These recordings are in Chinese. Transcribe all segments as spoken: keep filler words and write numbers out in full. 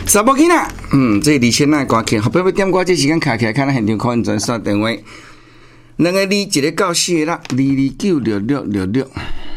查某囡仔，嗯，这李先生歌曲，后壁要点歌，这时间卡起来，看咱现场可能转线电话，两个字，一个到四个六，二二九六六六六，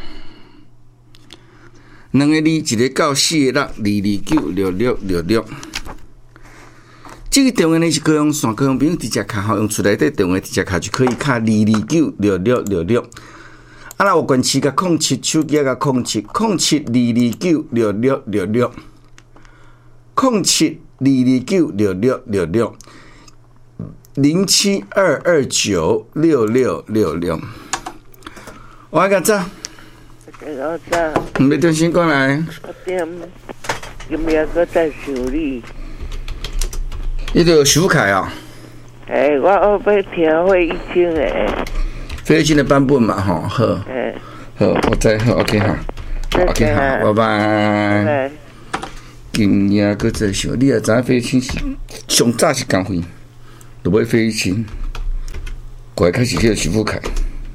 两个字，一个到四个六，二二九六六六六。这个电话呢是高雄线，高雄朋友直接卡好，用出来的电话直接卡就可以卡二二九六六六六。啊，那有关系个空七手机个空七空七二二九六六六六。空七二二九六六六六零七二二九六六六六，我个早， 我早， 唔要电信过来。 我点，今日搁在修理。 你都有修改啊？ 哎，我后要听费一千的。 费一千的版本嘛，吼，好。 哎。 好，我再好 ，OK 哈 ，OK 好，拜拜。拜。今夜搁在想，你也知影费钱是上早是工费，就买费钱，过来开始叫徐富凯。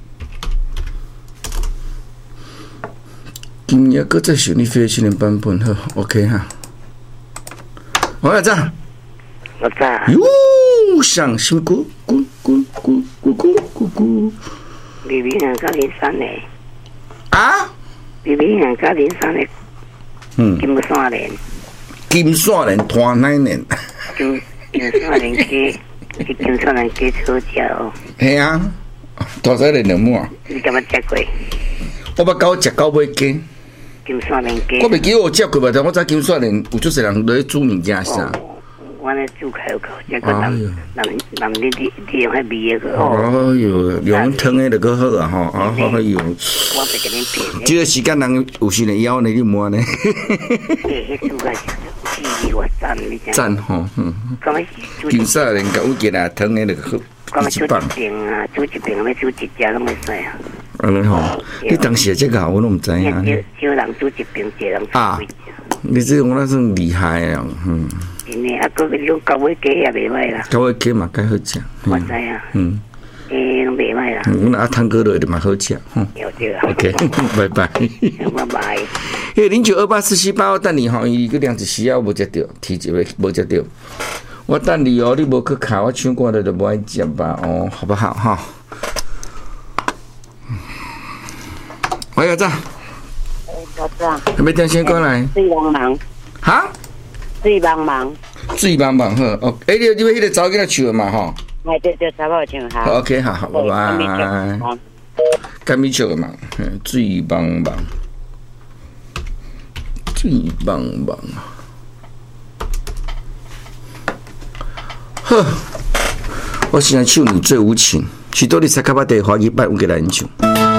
今夜搁在想你费钱的版本好 ，OK 哈。我要咋？ 我咋？ 哟，上什么咕咕咕咕咕咕咕咕。 李明阳加零三的。 啊？ 李明阳加零三的。嗯。金山连。 金线莲团奶莲， 金金线莲鸡，是金线莲鸡炒食哦。 系啊，大仔莲两满。 你敢捌食过？ 我捌狗食狗尾鸡。 金线莲鸡。 我袂记我食过吧？但我知金线莲有足侪人落去煮物件啥。 我咧煮开有够，这个人人人你你你用迄味个哦。 哎哟，用汤的就较好啊吼！啊，哎哟。 我袂给你骗。 这个时间人有时呢枵呢，你摸呢？ 嘿，迄煮个。我赞你讲， 赞吼，嗯，金沙莲甲有吉啦，汤的就好， 一起放。煮一饼啊，煮一饼，要煮一只拢会使啊。 安尼吼，你当时这个我都唔知影。 少人煮一饼，一人煮几只。 你这种那算厉害啊，嗯。 真诶，啊，个迄种高尾鸡也袂歹啦。 高尾鸡嘛，介好食。 我知啊。嗯。诶，拢袂歹啦。 阮阿汤哥落就嘛好食，吼。 有对啊。 OK， 拜拜。 拜拜。 诶，零九二八四七八，我等你吼，伊个量一时啊，无食着，提一个无食着。我等你哦，你无去卡，我唱歌的就无爱食吧，哦，好不好哈？我要咋？ 我咋？ 要电先过来。 水茫茫。 哈？ 水茫茫。 水茫茫好，哦，诶，你你要迄个查某囡仔唱的嘛吼？ 哎，对对，查某唱好。 OK， 好好，拜拜。甘米唱的嘛，水茫茫。水茫茫，呵，我现在唱你最无情，许多你才卡巴的华语版，我给咱唱。